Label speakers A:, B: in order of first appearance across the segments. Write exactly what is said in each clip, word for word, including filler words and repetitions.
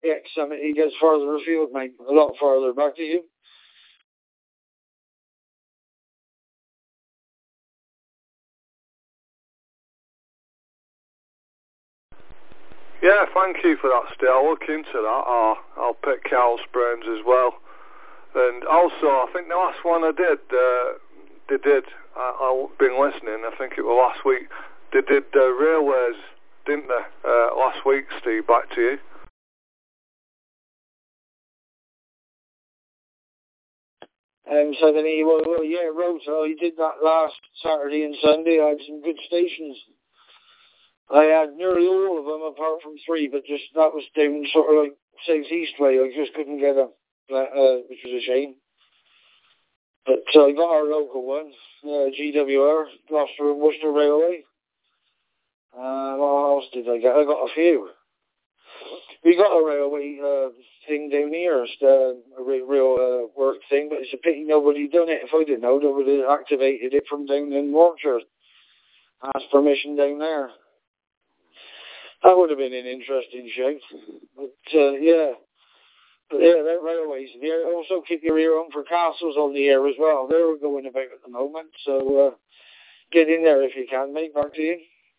A: X seventy gets further afield, mate. A lot further. Back to you.
B: Yeah, thank you for that, Steve. I'll look into that. I'll, I'll pick Carl's brains as well. And also, I think the last one I did, uh, they did, I, I've been listening, I think it was last week, they did uh, railways, didn't they, uh, last week, Steve, back to you.
A: Um, so then he, well, well, yeah, Roto, he did that last Saturday and Sunday. I had some good stations. I had nearly all of them apart from three, but just that was down sort of like southeast way. I just couldn't get them, uh, which was a shame. But uh, I got our local one, uh, G W R, Gloucester and Worcester Railway. Uh, what else did I get? I got a few. We got a railway uh, thing down here, uh, a real, real uh, work thing, but it's a pity nobody done it. If I didn't know, they would have activated it from down in Warwickshire. Asked permission down there. That would have been an interesting shout. But, uh, yeah. But, yeah, that railways. Yeah, also keep your ear on for castles on the air as well. They're going about at the moment, so uh, get in there if you can, mate. Back to you.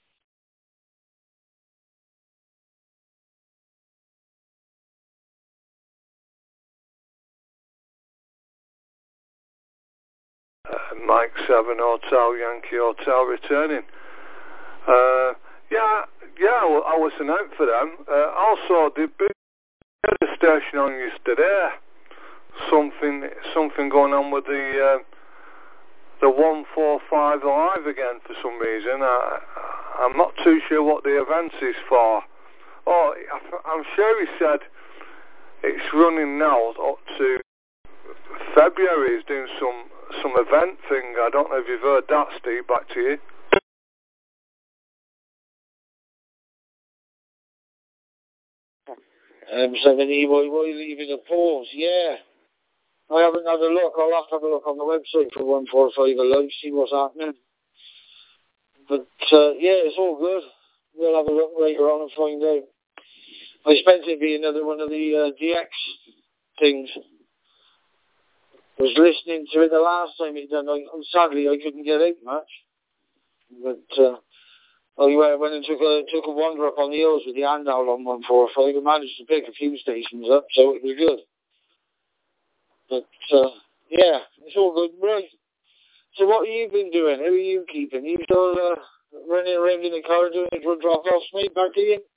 B: Uh, Mike seven Hotel, Yankee Hotel returning. Uh, yeah, yeah, I, I listen out for them. Uh, also, the the station on yesterday, something something going on with the uh, the one four five live again for some reason. I, I'm not too sure what the event is for. Oh, I'm sure he said it's running now up to February. He's doing some some event thing. I don't know if you've heard that, Steve. Back to you.
A: Um, so then he will leave it a pause, yeah. I haven't had a look. I'll have to have a look on the website for one four five Alive, see what's happening. But, uh, yeah, it's all good. We'll have a look later on and find out. I expect it to be another one of the uh, D X things. I was listening to it the last time it done. I, sadly, I couldn't get out much. But, uh, I went and took a, took a wander up on the hills with the hand out on one four five. I managed to pick a few stations up, so it was good. But, uh, yeah, it's all good. Right. So what have you been doing? Who are you keeping? You still uh, running around in the car doing a drop-offs, mate? Back to you?